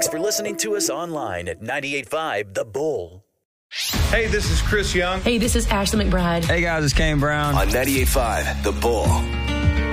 Thanks for listening to us online at 98.5 The Bull. Hey, this is Chris Young. Hey, this is Ashley McBride. Hey, guys, it's Kane Brown. On 98.5 The Bull.